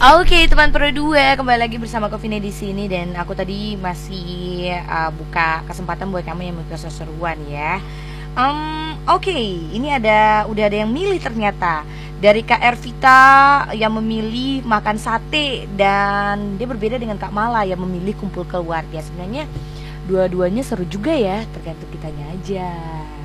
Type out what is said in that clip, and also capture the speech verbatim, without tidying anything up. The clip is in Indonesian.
Oke, teman Pro dua, kembali lagi bersama Kevin di sini dan aku tadi masih uh, buka kesempatan buat kamu yang mau keseruan ya. Um, Oke, ini ada udah ada yang milih ternyata dari Kak Ervita yang memilih makan sate dan dia berbeda dengan Kak Mala yang memilih kumpul keluarga. Sebenarnya dua-duanya seru juga ya, tergantung kitanya aja.